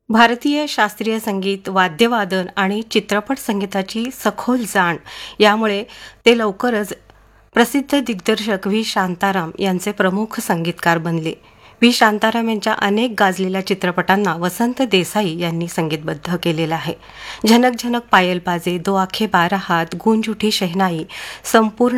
भारतीय शास्त्रीय संगीत, वाद्यवादन आणि चित्रपट संगीताची सखोल जाण यामुळे ते लवकरच प्रसिद्ध दिग्दर्शक व्ही. शांताराम यांचे प्रमुख संगीतकार बनले. व्ही. शांताराम यांच्या अनेक गाजलेल्या चित्रपटांना वसंत देसाई यांनी संगीतबद्ध केलेलं आहे. झनक झनक पायल बाजे, दो आंखें बारह हाथ, गूंज उठी शहनाई, संपूर्ण